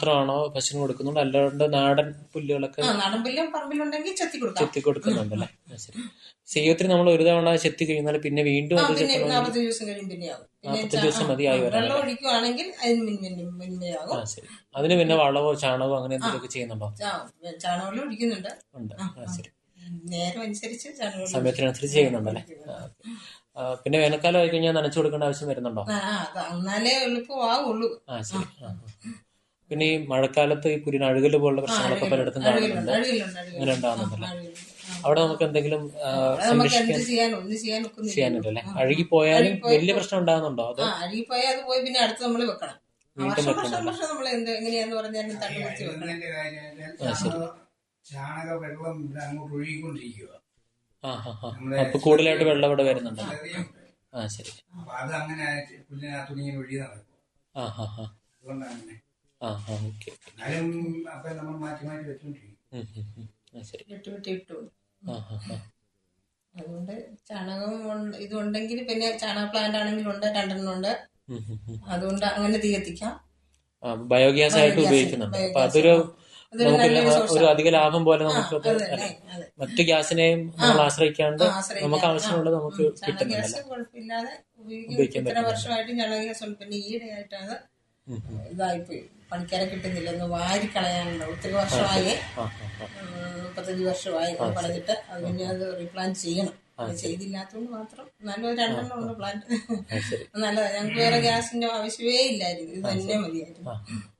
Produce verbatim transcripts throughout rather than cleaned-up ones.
മാത്രമാണോ പശുവിന് കൊടുക്കുന്നുണ്ട്, അല്ലാണ്ട് നാടൻ പുല്ലുകളൊക്കെ നാടൻ പുല്ലും പറമ്പിലുണ്ടെങ്കിൽ ചെത്തി കൊടുക്കാം. ചെത്തി കൊടുക്കുന്നുണ്ടല്ലേ? ശരി. ചെയ്യത്തിന് നമ്മൾ ഒരു തവണ ചെത്തി കഴിഞ്ഞാൽ പിന്നെ വീണ്ടും അത് നാൽപ്പത്തഞ്ച് ദിവസം കഴിയും പിന്നെയാവും. നാൽപ്പത്തഞ്ച് ദിവസം മതിയായി വരാം. വെള്ളം ഒഴിക്കുവാണെങ്കിൽ അതിന് മുന്നേയാകും. ആ ശരി. അതിന് പിന്നെ വളവോ ചാണകമോ അങ്ങനെ എന്തെങ്കിലുമൊക്കെ ചെയ്യുന്നുണ്ടോ? ചാണകം ഒഴിക്കുന്നുണ്ട്. ഉണ്ട്. ശരി. നേരം അനുസരിച്ച് സമയത്തിനനുസരിച്ച് ചെയ്യുന്നുണ്ടല്ലേ? പിന്നെ വേനൽക്കാലം ആയി കഴിഞ്ഞാൽ നനച്ചു കൊടുക്കേണ്ട ആവശ്യം വരുന്നുണ്ടോ? എന്നാലേ എളുപ്പമാവുള്ളൂ. ആ ശരി. പിന്നെ ഈ മഴക്കാലത്ത് ഈ കുരുന്ന് അഴുകല് പോലുള്ള പ്രശ്നങ്ങളൊക്കെ പലയിടത്തും കാണുന്നുണ്ട്. അങ്ങനെ ഉണ്ടാകുന്നുണ്ടല്ലേ? അവിടെ നമുക്ക് എന്തെങ്കിലും ചെയ്യാനുണ്ടല്ലേ? അഴുകി പോയാലും വലിയ പ്രശ്നം ഉണ്ടാകുന്നുണ്ടോ? അതോ അഴുകിപ്പോയാൽ അത് പോയി പിന്നെ അടുത്ത് നമ്മൾ വെക്കണം. നമ്മൾ എങ്ങനെയാന്ന് പറഞ്ഞാലും തള്ളി വെച്ച് വെക്കണം. ചാണക വെള്ളം അങ്ങോട്ട് ഒഴുകിക്കൊണ്ടിരിക്കുക. ആ ഹാ ഹാ. അപ്പൊ കൂടുതലായിട്ട് വെള്ളം ഇവിടെ വരുന്നുണ്ട്. ആ ശരി. അപ്പൊ അത് അങ്ങനെ പുല്ലിനകത്ത് ഇങ്ങനെ ഒഴുകി നടക്കും. ആ ഹാ ഹാ. അതുകൊണ്ടാണ് അങ്ങനെ. ആ ഹാ. ഓക്കെ. എന്നാലും അപ്പൊ നമ്മൾ മാറ്റി മാറ്റി വെച്ചോണ്ടിരിക്കും. ശരി. വിട്ട് വിട്ട് ഇട്ടു. ആ ഹാ ഹാ. അതുകൊണ്ട് ചാണകം ഇതുണ്ടെങ്കിൽ പിന്നെ ചാണക പ്ലാന്റ് ആണെങ്കിലുണ്ട്, രണ്ടെണ്ണം ഉണ്ട്. അതുകൊണ്ട് അങ്ങനെ തീ കത്തിക്കാം. ബയോഗ്യാസ് ആയിട്ട് ഉപയോഗിക്കുന്നുണ്ട്. അപ്പൊ അതൊരു നമുക്ക് ഒരു അധിക ലാഭം പോലെ നമുക്ക് മറ്റു ഗ്യാസിനെയും നമ്മൾ ആശ്രയിക്കാണ്ട് നമുക്ക് ആവശ്യമുള്ളത് നമുക്ക് കിട്ടുന്നുണ്ടല്ലോ. കുഴപ്പമില്ലാതെ ഉപയോഗിക്കാൻ ഇത്ര വർഷമായിട്ട് ചാണക ഗ്യാസ് ഉണ്ട്. പിന്നെ ഈയിടെയായിട്ടാണ് ഇതായിപ്പോയി. പണിക്കാരെ കിട്ടുന്നില്ല, ഒന്ന് വാരി കളയാനുണ്ട്. ഒത്തിരി വർഷമായി, മുപ്പത്തഞ്ച് വർഷമായി പറഞ്ഞിട്ട് അത് പിന്നെ അത് റീപ്ലാന്റ് ചെയ്യണം. ചെയ്തില്ലാത്തതുകൊണ്ട് മാത്രം. നല്ലൊരു രണ്ടെണ്ണം ഉണ്ട് പ്ലാന്റ്. നല്ലതാ. ഞങ്ങൾക്ക് വേറെ ഗ്യാസിന്റെ ആവശ്യമേ ഇല്ലായിരുന്നു, ഇത് തന്നെ മതിയായിരുന്നു.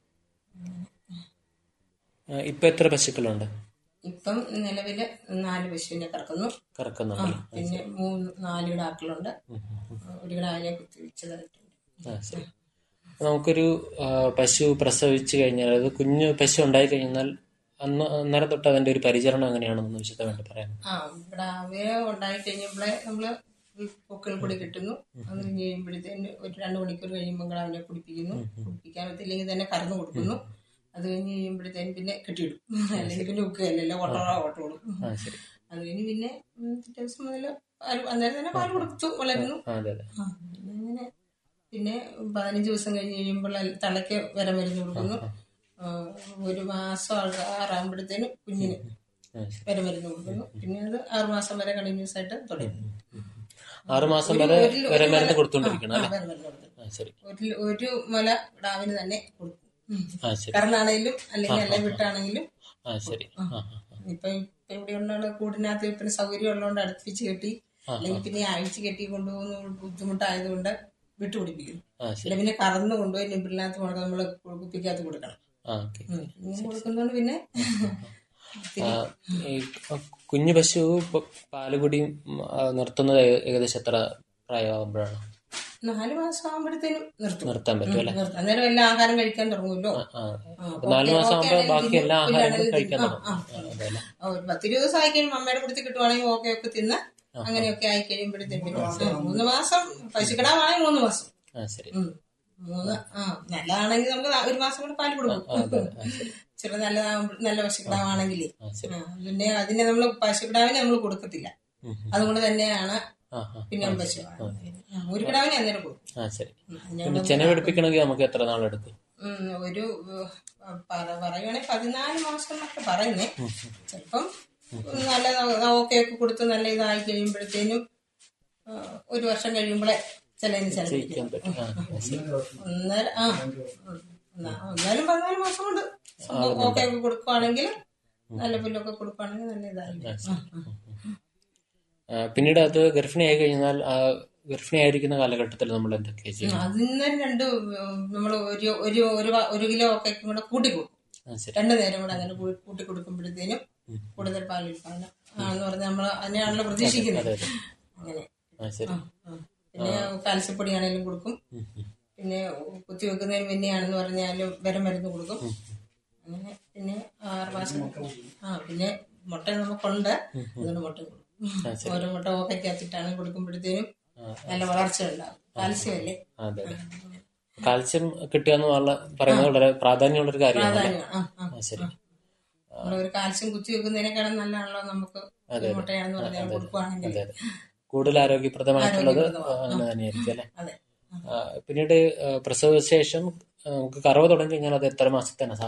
ഇപ്പൊ എത്ര പശുക്കളുണ്ട്? ഇപ്പം നിലവില് നാല് പശുവിനെ കറക്കുന്നു. കറക്കുന്നുണ്ട്. പിന്നെ മൂന്ന് നാല് കിടാക്കളുണ്ട്. ഒരു കിടാവിനെ കുത്തിവെച്ചതായിട്ടുണ്ട്. നമുക്കൊരു പശു പ്രസവിച്ചു കഴിഞ്ഞാൽ, അത് കുഞ്ഞു പശു ഉണ്ടായി കഴിഞ്ഞാൽ അന്ന് അന്നേരം തൊട്ട് അതിന്റെ ഒരു പരിചരണം എങ്ങനെയാണെന്ന് വിശദമായിട്ട് പറയാം. ആ കിടാവിനെ ഉണ്ടായി കഴിഞ്ഞപ്പോഴേ നമ്മള് പൊക്കിൾ കൂടി കിട്ടുന്നു. അത് കഴിഞ്ഞ് കഴിയുമ്പോഴത്തേന് ഒരു രണ്ടു മണിക്കൂർ കഴിയുമ്പോൾ കിടാവിനെ കുടിപ്പിക്കുന്നു. കുടിപ്പിക്കാൻ പറ്റില്ലെങ്കിൽ തന്നെ കറന്നു കൊടുക്കുന്നു. അത് കഴിഞ്ഞ് കഴിയുമ്പോഴത്തേനും പിന്നെ കെട്ടിയിടും. അല്ലെങ്കിൽ പിന്നെ ഉക്കുകയല്ലോ, ഓട്ടോറോ ഓട്ടോടും. അത് കഴിഞ്ഞ് പിന്നെ ദിവസം മുതൽ അന്നേരം തന്നെ പാൽ കൊടുത്തു വളരുന്നു. അങ്ങനെ പിന്നെ പതിനഞ്ച് ദിവസം കഴിഞ്ഞ് കഴിയുമ്പോൾ തലയ്ക്ക് വിര മരുന്ന് കൊടുക്കുന്നു. ഒരു മാസം ആറാകുമ്പോഴത്തേനും കുഞ്ഞിന് വിര മരുന്ന് കൊടുക്കുന്നു. പിന്നെ അത് ആറുമാസം വരെ കണ്ടിന്യൂസ് ആയിട്ട് തുടരുന്നു. ആറുമാസം വരെ വിര മരുന്ന് കൊടുത്തോണ്ടിരിക്കണം. ഒരു മുല കിടാവിന് തന്നെ കൊടുക്കും. കറന്നാണേലും അല്ലെങ്കിൽ അല്ലെ വിട്ടാണെങ്കിലും. ഇപ്പൊ ഇവിടെ ഉള്ള കൂടിനകത്ത് പിന്നെ സൗകര്യം ഉള്ളതുകൊണ്ട് അടുപ്പിച്ച് കെട്ടി, അല്ലെങ്കിൽ പിന്നെ അഴിച്ച് കെട്ടി കൊണ്ടുപോകുന്ന ബുദ്ധിമുട്ടായതുകൊണ്ട് വിട്ടുപിടിപ്പിക്കുന്നു. അല്ല പിന്നെ കറന്ന് കൊണ്ടുപോയി നിബിളിനകത്ത് കൊടുക്കാൻ നമ്മള് കുപ്പിക്കകത്ത് കൊടുക്കണം. ഇങ്ങനെ കൊടുക്കുന്നോണ്ട് പിന്നെ കുഞ്ഞു പശു പാലുകുടി നിർത്തുന്നത് ഏകദേശം എത്ര പ്രായമാകുമ്പോഴാണ്? നാല് മാസം ആകുമ്പോഴത്തേനും നിർത്തും. നിർത്താൻ പറ്റും അല്ലെ? അന്നേരം എല്ലാ ആഹാരം കഴിക്കാൻ തുടങ്ങുമല്ലോ. നാല് മാസം ആകുമ്പോ ബാക്കി എല്ലാ ആഹാരങ്ങളും കഴിക്കാൻ ഒരു പത്തിരുപത് ദിവസം ആയി കഴിയുമ്പോൾ അമ്മയുടെ കൊടുത്ത് കിട്ടുവാണെങ്കിൽ ഓക്കെ ഒക്കെ തിന്ന് അങ്ങനെയൊക്കെ ആയി കഴിയുമ്പോഴത്തേക്കും മൂന്ന് മാസം പശുക്കിടാവാണെങ്കിൽ മൂന്ന് മാസം മൂന്ന് ആ നല്ലതാണെങ്കിൽ നമുക്ക് ഒരു മാസം കൂടെ പാല് കൊടുക്കും. ചില നല്ല നല്ല പശുക്കിടാവാണെങ്കിലേ പിന്നെ അതിനെ നമ്മള് പശുക്കിടാവിനെ നമ്മൾ കൊടുക്കത്തില്ല. അതുകൊണ്ട് തന്നെയാണ് പിന്നെ പശു ഒരു കിടാവിനെ അന്നേരം കൊടുക്കും. ചെന പിടിപ്പിക്കണമെങ്കിൽ നമുക്ക് എത്ര നാളെടുക്കും? ഒരു പറയുവാണെങ്കിൽ പതിനാല് മാസം എന്നൊക്കെ പറയുന്നേ. ചിലപ്പം നല്ല ഓക്കെ ഒക്കെ കൊടുത്ത് നല്ല ഇതായി കഴിയുമ്പോഴത്തേനും ഒരു വർഷം കഴിയുമ്പോഴേ ചിലതിന് ചെലപ്പിക്കാൻ പറ്റും. ഒന്നര ആ എന്നാലും പതിനാല് മാസം കൊണ്ട് ഓക്കെ ഒക്കെ കൊടുക്കുവാണെങ്കിൽ നല്ല പുല്ലൊക്കെ കൊടുക്കുവാണെങ്കിൽ നല്ല ഇതായി. പിന്നീട് അത് ഗർഭിണിയായി കഴിഞ്ഞാൽ ഗർഭിണിയായിരിക്കുന്ന കാലഘട്ടത്തിൽ നമ്മൾ എന്തൊക്കെയാ ചെയ്യും? അതിന് രണ്ട് നമ്മൾ ഒരു ഒരു ഒരു കിലോ ഒക്കെ കൂടെ കൂട്ടി കൊടുക്കും. രണ്ടു നേരം കൂടെ അങ്ങനെ കൂട്ടി കൊടുക്കുമ്പോഴത്തേനും കൂടുതൽ പാൽ ഉൽപ്പാദനം ആണെന്ന് പറഞ്ഞാൽ നമ്മൾ അതിനെയാണല്ലോ പ്രതീക്ഷിക്കുന്നത്. അങ്ങനെ പിന്നെ കാൽസ്യപ്പൊടി ആണെങ്കിലും കൊടുക്കും. പിന്നെ കുത്തിവെക്കുന്നതിന് മുന്നെയാണെന്ന് പറഞ്ഞാലും വിര മരുന്ന് കൊടുക്കും. അങ്ങനെ പിന്നെ ആറ് മാസം ആ പിന്നെ മുട്ട നമുക്കുണ്ട്, അതുകൊണ്ട് മുട്ട കൊടുക്കും. ഓരോ മുട്ട ഓക്കയ്ക്കകത്തിട്ടാണ് കൊടുക്കുമ്പോഴത്തേനും നല്ല വളർച്ച ഉണ്ടാവും. കാൽസ്യം അല്ലേ? കാൽസ്യം കിട്ടുക എന്ന് പറയുന്നത് വളരെ പ്രാധാന്യമുള്ള ഒരു കാര്യമാണ്. നമ്മളൊരു കാൽസ്യം കുത്തി വെക്കുന്നതിനേക്കാളും നല്ലതാണല്ലോ നമുക്ക് മുട്ടയാണെന്ന് പറഞ്ഞാൽ കൊടുക്കുവാണെങ്കിൽ. കൂടുതൽ ആരോഗ്യപ്രദമായിട്ടുള്ളത് അങ്ങനെ തന്നെയായിരിക്കും അല്ലെ? പിന്നീട് പ്രസവശേഷം നമുക്ക് കറവ തുടങ്ങി കഴിഞ്ഞാൽ അത് എത്ര മാസത്തേനാണ്?